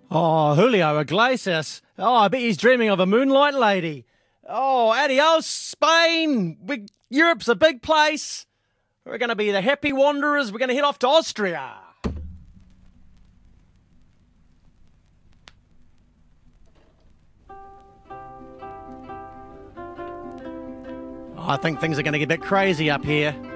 Oh, Julio Iglesias. Oh, I bet he's dreaming of a moonlight lady. Oh, adios, Spain. Europe's a big place. We're going to be the happy wanderers. We're going to head off to Austria. I think things are going to get a bit crazy up here.